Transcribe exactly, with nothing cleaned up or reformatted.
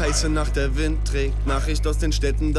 heiße Nacht, der Wind trägt Nachricht aus den Städten.